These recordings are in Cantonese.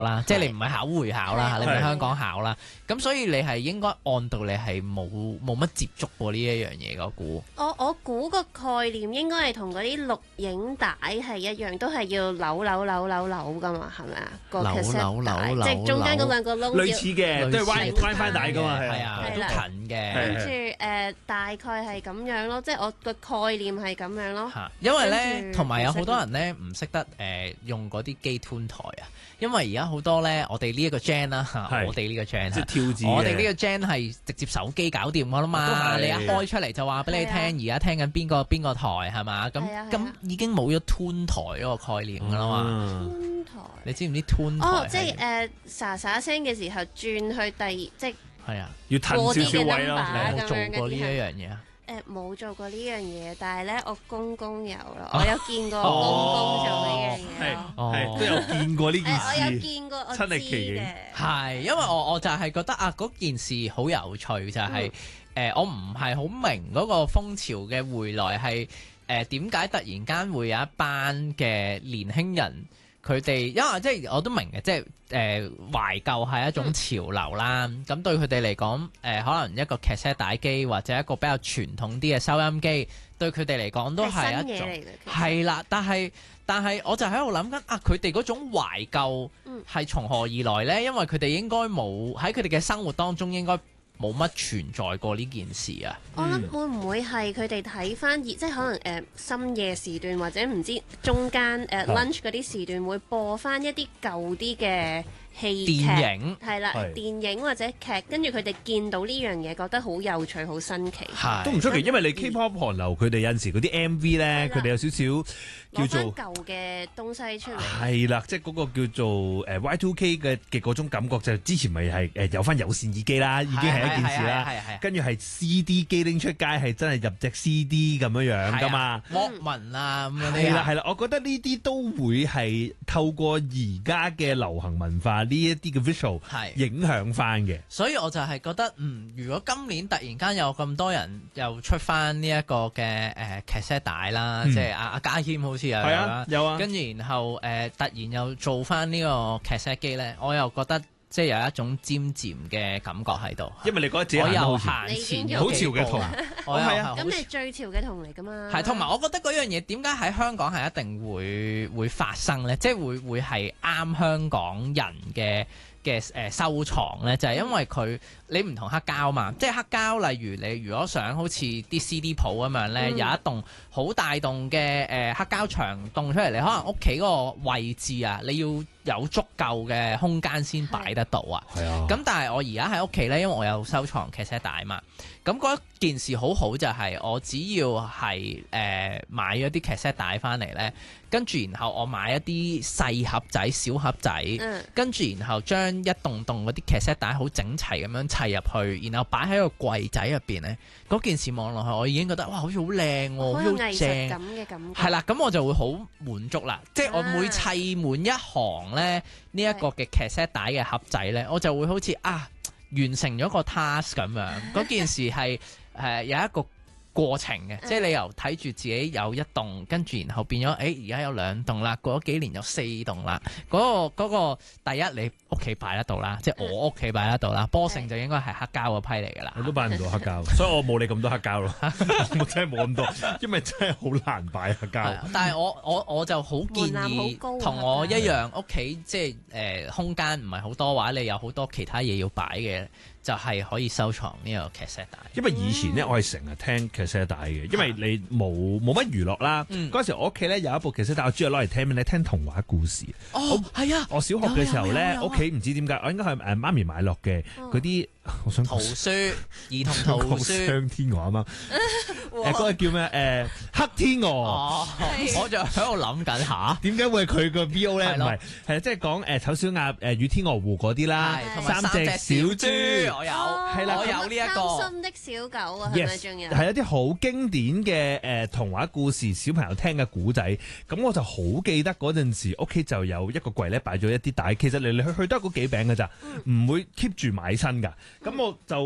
啦，即係你唔係考會考啦，你唔係香港考啦，咁所以你係應該按道理係冇乜接觸過呢一樣嘢，我估。 我估個概念應該係同嗰啲錄影帶係一樣，都係要扭噶嘛，係咪啊？個 cassette 帶即係中間嗰兩個窿。 類似嘅，都係 WiFi 帶噶嘛， 係啊，都近嘅。 跟住大概係咁樣咯，即係我個概念係咁樣咯。 因為咧，同埋有好多人咧唔識得用嗰啲機 tune 台啊，因為而家好多咧，我哋呢一個 gen 啦，我哋呢個 gen 即係跳字， 我哋呢個 gen 係直接手機搞掂噶啦嘛，你一開出嚟就話俾你聽，而家聽緊邊個台係嘛？咁已經冇咗 tune 台嗰個概念噶啦嘛。 tune 台， 你知唔知 tune 台？ 哦，即係沙聲嘅時候轉去即係係啊， 要褪少少位咯。 你有冇做過呢一樣嘢啊？ 冇做過呢樣嘢，但係咧我公公有咯，我有見過公公做呢樣嘢咯， 係都有見過呢件事， 我有見過，我知親歷其境。 係，因為我就係覺得啊，嗰件事好有趣，就係我唔係好明嗰個風潮嘅回來係點解突然間會有一班嘅年輕人。佢哋因為即係我都明嘅，即係懷舊係一種潮流啦。咁對佢哋嚟講，可能一個 cassette 帶機或者一個比較傳統啲嘅收音機，對佢哋嚟講都係一種係啦。但係我就喺度諗緊啊，佢哋嗰種懷舊係從何而來呢？因為佢哋應該冇喺佢哋嘅生活當中應該冇乜存在過呢件事啊！ 我諗會唔會係佢哋睇翻即係可能深夜時段或者唔知中間lunch 嗰啲時段會播翻一啲舊啲嘅戲劇電影係啦，電影或者劇，跟住佢哋見到呢樣嘢覺得好有趣、好新奇， 都唔出奇，因為你 K-pop 韓流佢哋有陣時嗰啲 MV 咧，佢哋有少少叫做舊嘅東西出嚟， 係啦，即係嗰個叫做Y2K 嘅嗰種感覺，就之前咪係有翻有線耳機啦，已經係一件事啦，跟住係 CD 機拎出街係真係入隻 CD 咁樣噶嘛 ，Walkman啊咁樣係啦，我覺得呢啲都會係透過而家嘅流行文化呢一啲嘅 visual 影響翻嘅， 所以我就係覺得如果今年突然間有咁多人又出翻呢一個嘅cassette 帶啦，即係阿家謙好似有啦， 有啊， 跟住然後突然又做翻呢個 cassette 機咧，我又覺得即係有一種尖尖嘅感覺喺度， 因為你覺得自己行前好潮嘅童， 咁你最潮嘅童嚟噶嘛？ 係，同埋我覺得嗰樣嘢點解喺香港係一定會發生咧？即係會係啱香港人嘅收藏咧，就係因為佢你唔同黑膠嘛，即係黑膠，例如你如果想好似啲 CD 鋪咁樣咧，有一棟好大棟嘅黑膠牆棟出嚟，你可能屋企嗰個位置啊，你要有足夠嘅空間先擺得到啊。係啊。咁但係我而家喺屋企咧，因為我有收藏 cassette 帶嘛，咁嗰件事好好就係我只要係買咗啲 cassette 帶翻嚟咧，跟住然後我買一啲細盒仔、小盒仔，跟住然後將一棟棟嗰啲 cassette 帶好整齊咁樣砌入去，然後擺喺個櫃仔入邊咧，嗰件事望落去，我已經覺得哇，好似好靚喎，好藝術感正嘅感覺。 係啦，咁我就會好滿足啦。即係我每砌滿一行咧呢一個嘅 cassette 帶嘅盒仔咧，我就會好似完成咗個 task 咁樣。嗰件事係有一個過程嘅，即係你由睇住自己有一棟，跟住然後變咗，而家有兩棟啦，過咗幾年有四棟啦。嗰個第一你屋企擺得到啦，即係我屋企擺得到啦。波勝就應該係黑膠嗰批嚟㗎啦。 我都擺唔到黑膠，所以我冇你咁多黑膠咯。我真係冇咁多，因為真係好難擺黑膠。 但係我就好建議同我一樣屋企即係空間唔係好多話，你有好多其他嘢要擺嘅。就係可以收藏呢個 cassette 帶， 因為以前咧我係成日聽 cassette 帶嘅，因為你冇乜娛樂啦。嗰時我屋企咧有一部 cassette 帶，我主要攞嚟聽咩咧？聽童話故事。 係啊！ 我小學嘅時候咧，屋企唔知點解，我應該係媽咪買落嘅嗰啲，我想圖書、兒童圖書、 雙天鵝啊嘛。嗰個叫咩？黑天鵝。 我就喺度諗緊下， 點解會係佢個 VO 咧？唔係係即係講醜小鴨、與天鵝湖嗰啲啦，三隻小豬。 我有， 係啦， 我有呢一個貪心的小狗啊，係咪仲有？ 係一啲好經典嘅童話故事，小朋友聽嘅古仔。咁我就好記得嗰陣時，屋企就有一個櫃咧，擺咗一啲帶。其實嚟嚟去去都係嗰幾餅㗎咋，唔會 keep 住買新㗎。咁我就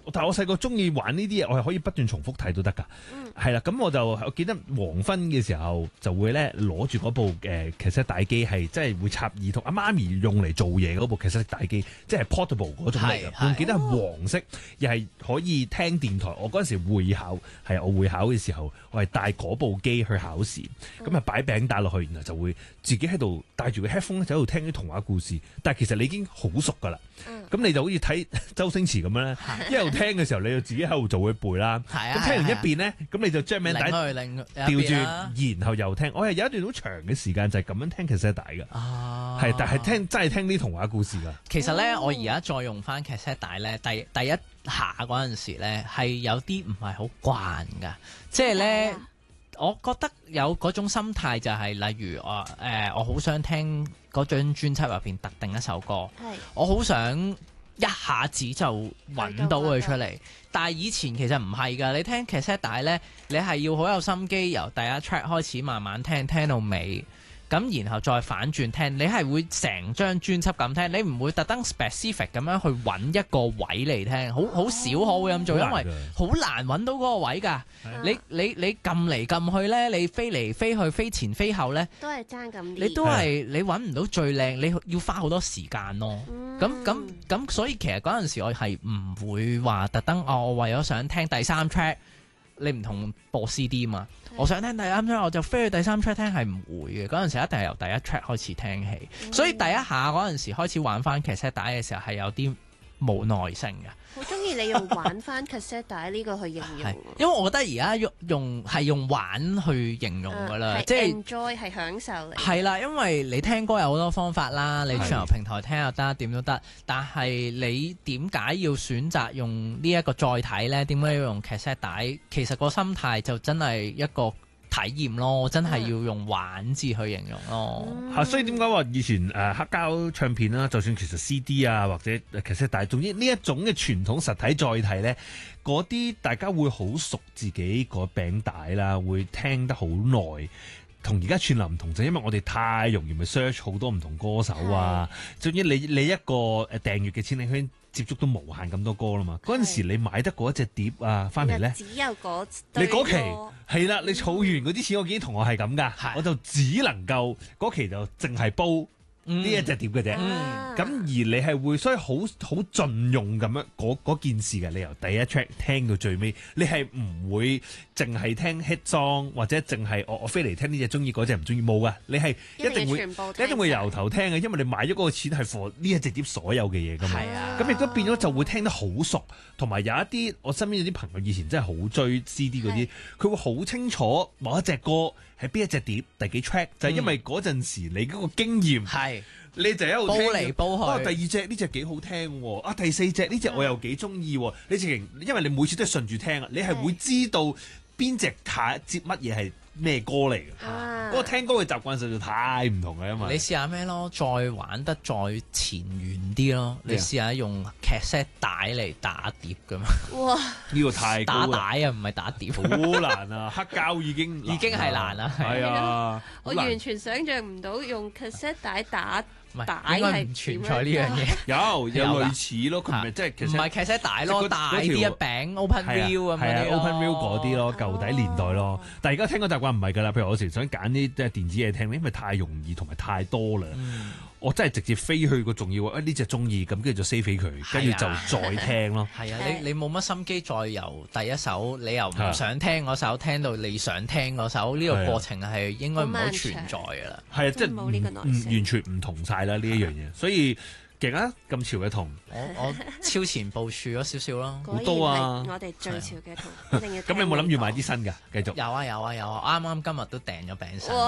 但係我細個中意玩呢啲嘢，我係可以不斷重複睇都得㗎。係啦，咁我記得黃昏嘅時候就會咧攞住嗰部cassette帶機，係即係會插耳筒，阿媽咪用嚟做嘢嗰部cassette帶機，即係 portable 嗰種嚟嘅。我記得係黃色，又係可以聽電台。我嗰陣時會考嘅時候，我係帶嗰部機去考試，咁啊擺餅帶落去，然後就會自己喺度帶住個 headphone 喺度聽啲童話故事。但係其實你已經好熟㗎啦，咁你就好似睇周星馳咁樣咧，一路聽嘅時候你就自己喺度就會背啦。咁聽完一遍咧，咁你就將名帶調轉，然後又聽。我係有一段好長嘅時間就係咁樣聽cassette帶㗎，係，但係真係聽啲童話故事㗎。 其實咧，我而家再用翻cassette帶咧，第一下嗰陣時咧，係有啲唔係好慣㗎，即係咧，我覺得有嗰種心態就係，例如我好想聽嗰張專輯入邊特定一首歌，我好想一下子就揾到佢出嚟。但係以前其實唔係㗎，你聽cassette帶咧，你係要好有心機，由第一 track 開始慢慢聽，聽到尾。咁然後再反轉聽，你係會成張專輯咁聽，你唔會特登 specific 咁樣去揾一個位嚟聽，好少可會咁做，因為好難揾到嗰個位㗎。你撳嚟撳去咧，你飛嚟飛去，飛前飛後咧， 都係爭咁啲。 你揾唔到最靚，你要花好多時間咯。咁所以其實嗰陣時我係唔會話特登我為咗想聽第三 track， 你唔同播 CD 嘛。我想聽第三 track，我就飛去第三 track 聽，係唔會嘅。嗰陣時一定係由第一 track 開始聽起，所以第一下嗰陣時開始玩翻 cassette 帶嘅時候係有啲冇耐性嘅。 好中意你用玩翻 cassette 帶呢個去形容， 因為我覺得而家用玩去形容㗎啦，即係 enjoy 係享受嚟。 係啦，因為你聽歌有好多方法啦，你串流平台聽又得，點都得。但係你點解要選擇用呢一個載體呢？點解要用 cassette 帶？其實個心態就真係一個體驗咯，真係要用玩字去形容咯。 所以點解話以前黑膠唱片啦，就算其實 CD 啊或者cassette帶，總之呢一種嘅傳統實體載體咧，嗰啲大家會好熟自己個餅帶啦，會聽得好耐。同而家串流唔同就因為我哋太容易咪 search 好多唔同歌手啊，總之你一個訂閱嘅千里圈接觸到無限咁多歌啦嘛。嗰陣時你買得嗰一隻碟啊翻嚟咧， 只有嗰你嗰期係啦，你儲完嗰啲錢，我見啲同學係咁噶，我就只能夠嗰期就淨係煲呢一隻碟嘅啫。咁而你係會所以好盡用咁樣嗰件事嘅，你由第一 track 聽到最尾，你係唔會淨係聽 hit song 或者淨係我飛嚟聽呢隻中意嗰隻唔中意冇噶，你係一定會由頭聽嘅，因為你買咗嗰個錢係 for 呢一隻碟所有嘅嘢噶嘛。咁亦都變咗就會聽得好熟，同埋有一啲我身邊有啲朋友以前真係好追 CD 嗰啲，佢會好清楚某一隻歌喺邊一隻碟第幾 track，就係因為嗰陣時你嗰個經驗。你就喺度聽煲嚟煲去， 第二隻呢隻幾好聽喎，第四隻呢隻我又幾中意喎。你直情因為你每次都係順住聽啊，你係會知道邊隻接乜嘢係咩歌嚟嘅。嗰個聽歌嘅習慣實在太唔同啦，因為你試下咩咯，再玩得再前沿啲咯。你試下用 cassette 帶嚟打碟咁嘛。哇！ 呢個太高啦， 打帶啊，唔係打碟， 好難啊！黑膠已經係難啦， 係啊！ 我完全想像唔到用 cassette 帶打。 應該唔存在呢樣嘢， 有類似咯，佢唔係即係其實唔係 cassette 帶咯，大啲一餅 open view 咁樣啲 open view 嗰啲咯，舊底年代咯。但係而家聽個習慣唔係㗎啦，譬如我成日想揀啲即係電子嘢聽，因為太容易同埋太多啦。我真係直接飛去個重要呢隻中意，咁跟住就 save 佢，跟住就再聽咯。 係啊，你冇乜心機再由第一首，你又唔想聽嗰首，聽到你想聽嗰首，呢個過程係應該唔好存在㗎啦。 係啊，即係完全唔同晒啦呢一樣嘢，所以勁啊！咁潮嘅同我超前部署咗少少咯， 好多啊！我哋最潮嘅同一定要。 咁你有冇諗住買啲新㗎？繼續有啊！啱今日都訂咗餅新。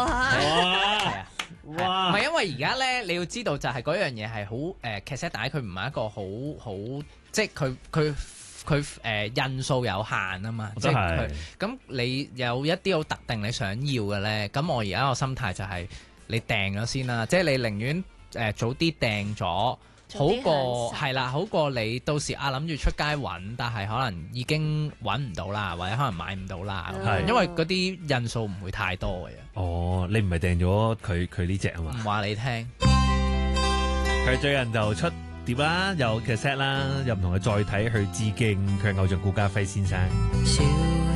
哇！ 唔係因為而家咧，你要知道就係嗰樣嘢係好cassette帶，佢唔係一個好即係佢印數有限啊嘛。即係佢咁，你有一啲好特定你想要嘅咧，咁我而家個心態就係你訂咗先啦，即係你寧願早啲訂咗。好過係啦，好過你到時諗住出街揾，但係可能已經揾唔到啦，或者可能買唔到啦，因為嗰啲印數唔會太多嘅。 哦，你唔係訂咗佢呢隻啊嘛？ 唔話你聽， 佢最近就出碟啦，有 cassette 啦，有唔同嘅載體去致敬佢偶像顧嘉輝先生。